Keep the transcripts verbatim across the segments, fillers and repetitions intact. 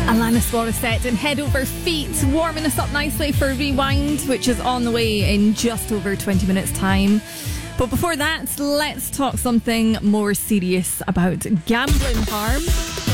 Alanis Morissette and Head Over Feet, warming us up nicely for Rewind, which is on the way in just over twenty minutes time. But before that, let's talk something more serious about gambling harm.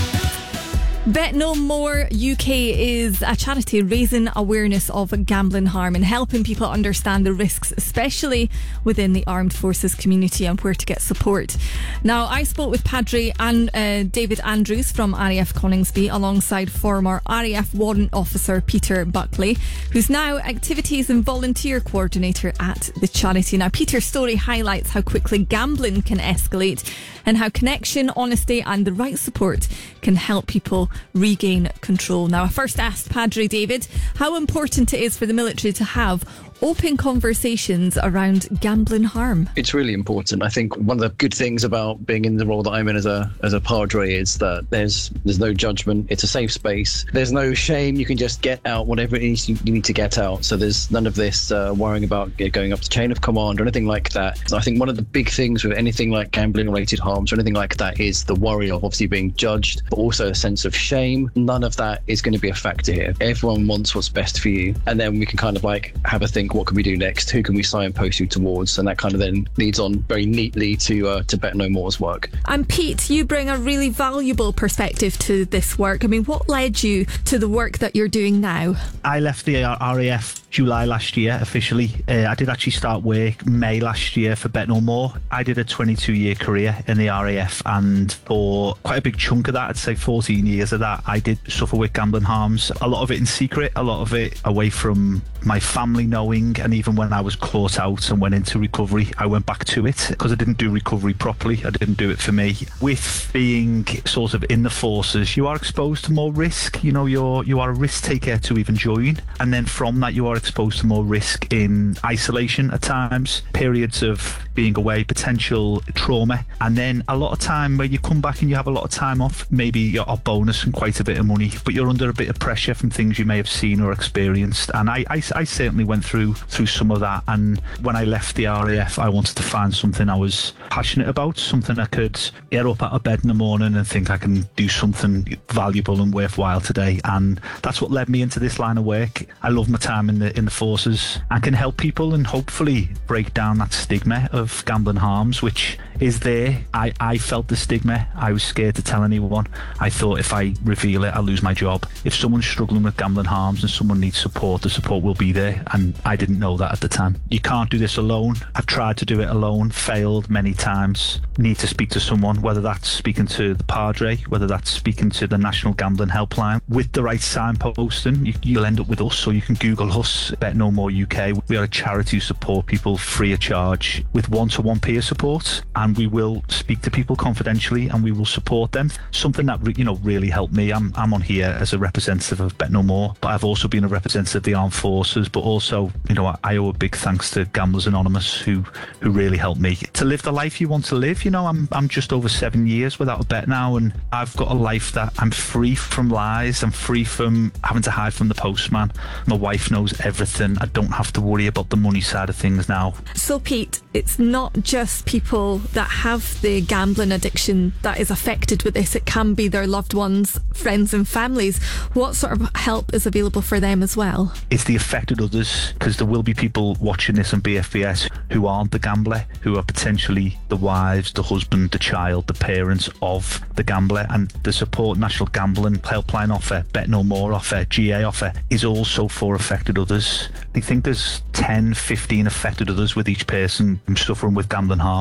Bet No More U K is a charity raising awareness of gambling harm and helping people understand the risks, especially within the armed forces community, and where to get support. Now, I spoke with Padre and uh, David Andrews from R A F Coningsby alongside former R A F Warrant Officer Peter Buckley, who's now Activities and Volunteer Coordinator at the charity. Now, Peter's story highlights how quickly gambling can escalate and how connection, honesty and the right support can help people regain control. Now, I first asked Padre David how important it is for the military to have open conversations around gambling harm. It's really important. I think one of the good things about being in the role that I'm in as a as a padre is that there's there's no judgment. It's a safe space. There's no shame. You can just get out whatever it is you, you need to get out. So there's none of this uh, worrying about going up the chain of command or anything like that. So I think one of the big things with anything like gambling related harms or anything like that is the worry of obviously being judged, but also a sense of shame. None of that is going to be a factor here. Everyone wants what's best for you, and then we can kind of like have a think, what can we do next? Who can we signpost you towards? And that kind of then leads on very neatly to uh, to Bet No More's work. And Pete, you bring a really valuable perspective to this work. I mean, what led you to the work that you're doing now? I left the R A F July last year officially. Uh, I did actually start work May last year for Bet No More. I did a twenty-two year career in the R A F, and for quite a big chunk of that, I'd say fourteen years of that, I did suffer with gambling harms. A lot of it in secret, a lot of it away from my family knowing, and even when I was caught out and went into recovery, I went back to it because I didn't do recovery properly. I didn't do it for me. With being sort of in the forces, you are exposed to more risk. You know, you're you are a risk taker to even join, and then from that you are exposed to more risk in isolation at times, periods of being away, potential trauma, and then a lot of time where you come back and you have a lot of time off, maybe you're a bonus and quite a bit of money, but you're under a bit of pressure from things you may have seen or experienced. And I, I, I certainly went through through some of that, and when I left the R A F, I wanted to find something I was passionate about, something I could get up out of bed in the morning and think I can do something valuable and worthwhile today. And that's what led me into this line of work. I love my time in the in the forces and can help people and hopefully break down that stigma of gambling harms, which is there. I, I felt the stigma. I was scared to tell anyone. I thought if I reveal it, I'll lose my job. If someone's struggling with gambling harms and someone needs support, the support will be there, and I didn't know that at the time. You can't do this alone. I've tried to do it alone, failed many times. Need to speak to someone, whether that's speaking to the Padre, whether that's speaking to the National Gambling Helpline. With the right signposting, you, you'll end up with us, so you can Google us, Bet No More U K. We are a charity who support people free of charge with one-to-one peer support, and we will speak to people confidentially and we will support them. Something that you know really helped me. I'm I'm on here as a representative of Bet No More, but I've also been a representative of the armed forces. But also, you know, I, I owe a big thanks to Gamblers Anonymous, who who really helped me to live the life you want to live. You know, I'm I'm just over seven years without a bet now, and I've got a life that I'm free from lies. I'm free from having to hide from the postman. My wife knows everything. I don't have to worry about the money side of things now. So Pete, it's not just people that have the gambling addiction that is affected with this. It can be their loved ones, friends and families. What sort of help is available for them as well? It's the affected others, because there will be people watching this on B F B S who aren't the gambler, who are potentially the wives, the husband, the child, the parents of the gambler. And the support National Gambling Helpline offer, Bet No More offer, G A offer is also for affected others. I think there's ten, fifteen affected others with each person suffering with gambling harm.